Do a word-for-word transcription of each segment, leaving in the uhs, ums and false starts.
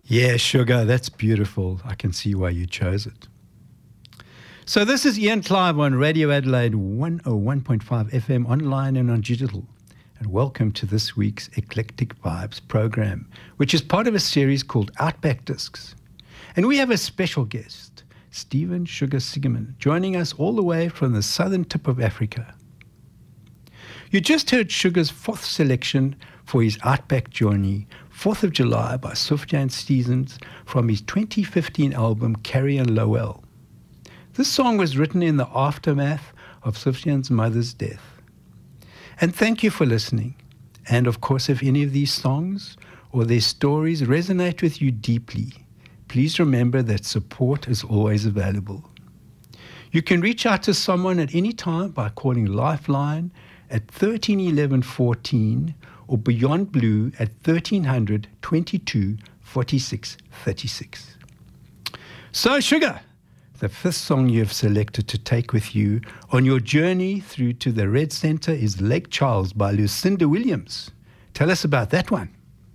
Yeah, Sugar, that's beautiful. I can see why you chose it. So this is Ian Clive on Radio Adelaide one oh one point five F M, online and on digital. And welcome to this week's Eclectic Vibes program, which is part of a series called Outback Discs. And we have a special guest, Stephen Sugar Sigeman, joining us all the way from the southern tip of Africa. You just heard Sugar's fourth selection for his Outback journey, fourth of July by Sufjan Stevens, from his twenty fifteen album Carrie-Anne Lowell. This song was written in the aftermath of Sufjan's mother's death. And thank you for listening. And of course, if any of these songs or their stories resonate with you deeply, please remember that support is always available. You can reach out to someone at any time by calling Lifeline at thirteen eleven fourteen or Beyond Blue at thirteen hundred twenty-two forty-six thirty-six. So, Sugar, the fifth song you have selected to take with you on your journey through to the Red Centre is Lake Charles by Lucinda Williams. Tell us about that one.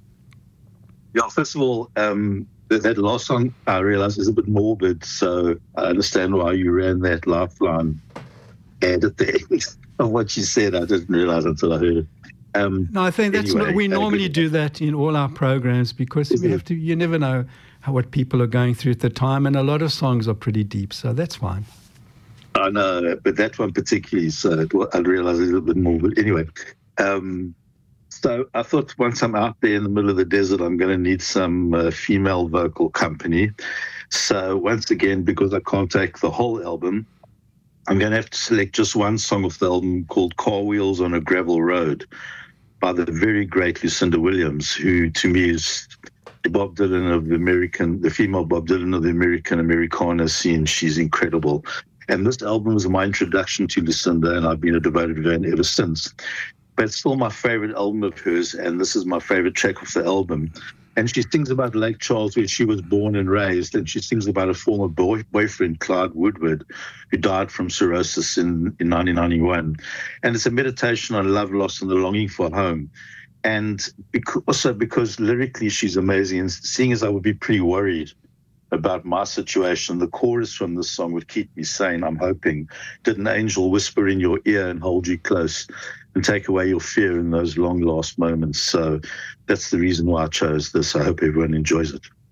Yeah, first of all, um, that, that last song I realised is a bit morbid, so I understand why you ran that Lifeline ad at the end of what you said. I didn't realise until I heard it. Um, no, I think that's anyway, not, we uh, normally do that in all our programs because we have to. You never know how, what people are going through at the time, and a lot of songs are pretty deep, so that's fine. I know, but that one particularly, so it, I realised a little bit more. But anyway, um, so I thought once I'm out there in the middle of the desert, I'm going to need some uh, female vocal company. So once again, because I can't take the whole album, I'm going to have to select just one song off the album called Car Wheels on a Gravel Road by the very great Lucinda Williams, who to me is the Bob Dylan of the American, the female Bob Dylan of the American Americana scene. She's incredible. And this album was my introduction to Lucinda, and I've been a devoted fan ever since. But it's still my favorite album of hers, and this is my favorite track of the album. And she sings about Lake Charles, where she was born and raised, and she sings about a former boy, boyfriend, Clyde Woodward, who died from cirrhosis in, in nineteen ninety-one. And it's a meditation on love, loss, and the longing for home. And because, also because lyrically she's amazing, and seeing as I would be pretty worried about my situation, the chorus from this song would keep me sane, I'm hoping. Did an angel whisper in your ear and hold you close and take away your fear in those long last moments? So that's the reason why I chose this. I hope everyone enjoys it.